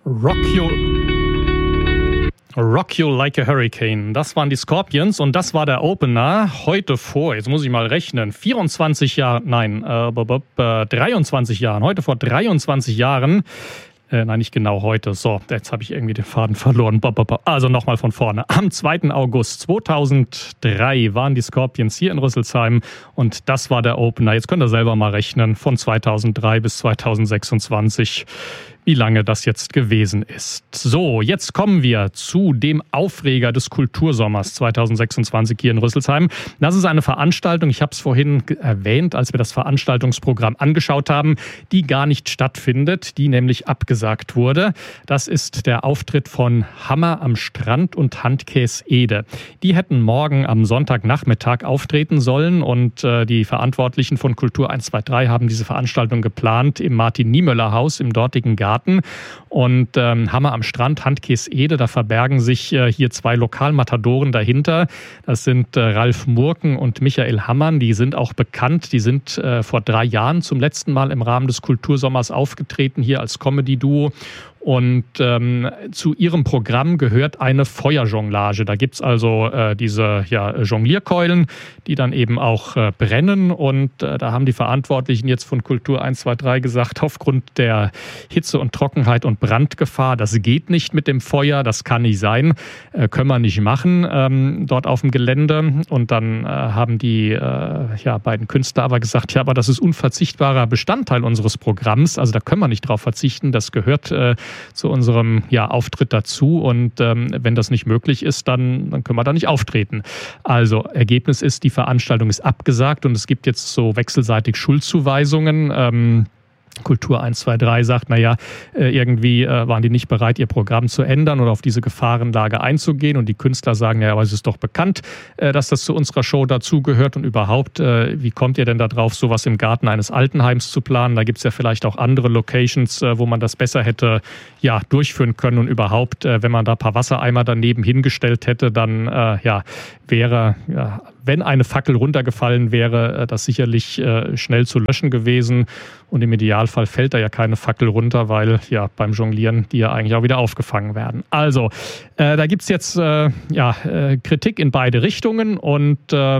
Rock You Like a Hurricane. Das waren die Scorpions und das war der Opener. Heute vor, jetzt muss ich mal rechnen, 23 Jahren. Heute vor 23 Jahren. Nein, nicht genau heute. So, jetzt habe ich irgendwie den Faden verloren. Also nochmal von vorne. Am 2. August 2003 waren die Scorpions hier in Rüsselsheim und das war der Opener. Jetzt könnt ihr selber mal rechnen, von 2003 bis 2026, wie lange das jetzt gewesen ist. So, jetzt kommen wir zu dem Aufreger des Kultursommers 2026 hier in Rüsselsheim. Das ist eine Veranstaltung, ich habe es vorhin erwähnt, als wir das Veranstaltungsprogramm angeschaut haben, die gar nicht stattfindet, die nämlich abgesagt wurde. Das ist der Auftritt von Hammer am Strand und Handkäs Ede. Die hätten morgen am Sonntagnachmittag auftreten sollen und die Verantwortlichen von Kultur 123 haben diese Veranstaltung geplant im Martin-Niemöller-Haus im dortigen Garten. Und Hammer am Strand, Handkäs Ede, da verbergen sich hier zwei Lokalmatadoren dahinter. Das sind Ralf Murken und Michael Hammann. Die sind auch bekannt. Die sind vor 3 Jahren zum letzten Mal im Rahmen des Kultursommers aufgetreten, hier als Comedy-Duo. Und zu ihrem Programm gehört eine Feuerjonglage. Da gibt's also diese Jonglierkeulen, die dann eben auch brennen. Und da haben die Verantwortlichen jetzt von Kultur 123 gesagt, aufgrund der Hitze und Trockenheit und Brandgefahr, das geht nicht mit dem Feuer, das kann nicht sein, können wir nicht machen dort auf dem Gelände. Und dann haben die beiden Künstler aber gesagt, ja, aber das ist unverzichtbarer Bestandteil unseres Programms. Also da können wir nicht drauf verzichten, das gehört zu unserem Auftritt dazu und wenn das nicht möglich ist, dann können wir da nicht auftreten. Also Ergebnis ist, die Veranstaltung ist abgesagt und es gibt jetzt so wechselseitig Schuldzuweisungen. Kultur 123 sagt, irgendwie waren die nicht bereit, ihr Programm zu ändern oder auf diese Gefahrenlage einzugehen. Und die Künstler sagen, aber es ist doch bekannt, dass das zu unserer Show dazugehört. Und überhaupt, wie kommt ihr denn da drauf, sowas im Garten eines Altenheims zu planen? Da gibt es ja vielleicht auch andere Locations, wo man das besser hätte durchführen können. Und überhaupt, wenn man da ein paar Wassereimer daneben hingestellt hätte, dann wäre, wenn eine Fackel runtergefallen wäre, das sicherlich schnell zu löschen gewesen. Und im Idealfall fällt da ja keine Fackel runter, weil beim Jonglieren die ja eigentlich auch wieder aufgefangen werden. Also, da gibt es jetzt Kritik in beide Richtungen und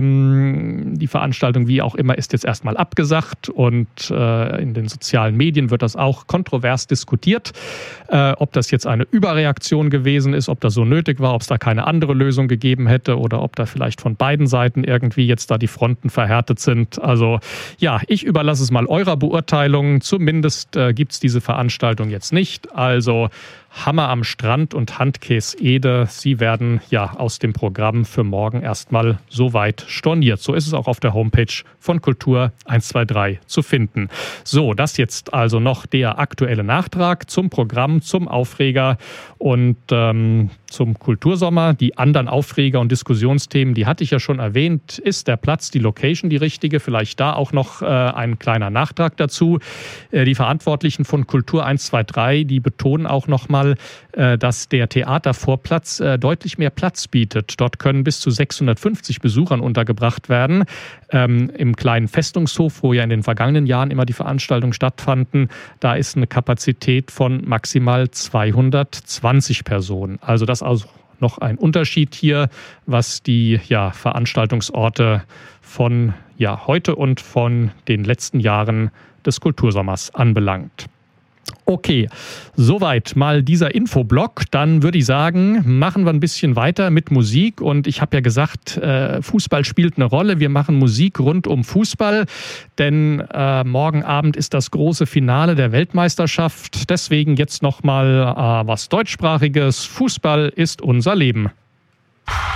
die Veranstaltung, wie auch immer, ist jetzt erstmal abgesagt und in den sozialen Medien wird das auch kontrovers diskutiert, ob das jetzt eine Überreaktion gewesen ist, ob das so nötig war, ob es da keine andere Lösung gegeben hätte oder ob da vielleicht von beiden Seiten irgendwie jetzt da die Fronten verhärtet sind. Also ich überlasse es mal eurer Beurteilung. Zumindest gibt es diese Veranstaltung jetzt nicht. Also Hammer am Strand und Handkäs Ede, sie werden aus dem Programm für morgen erstmal soweit storniert. So ist es auch auf der Homepage von Kultur 123 zu finden. So, das jetzt also noch der aktuelle Nachtrag zum Programm, zum Aufreger und zum Kultursommer. Die anderen Aufreger und Diskussionsthemen, die hatte ich ja schon erwähnt. Ist der Platz, die Location die richtige? Vielleicht da auch noch ein kleiner Nachtrag dazu. Die Verantwortlichen von Kultur 123, die betonen auch nochmal, dass der Theatervorplatz deutlich mehr Platz bietet. Dort können bis zu 650 Besuchern untergebracht werden. Im kleinen Festungshof, wo ja in den vergangenen Jahren immer die Veranstaltungen stattfanden, da ist eine Kapazität von maximal 220 Personen. Also das ist auch noch ein Unterschied hier, was die Veranstaltungsorte von heute und von den letzten Jahren des Kultursommers anbelangt. Okay, soweit mal dieser Infoblock. Dann würde ich sagen, machen wir ein bisschen weiter mit Musik. Und ich habe ja gesagt, Fußball spielt eine Rolle. Wir machen Musik rund um Fußball, denn morgen Abend ist das große Finale der Weltmeisterschaft. Deswegen jetzt nochmal was Deutschsprachiges. Fußball ist unser Leben.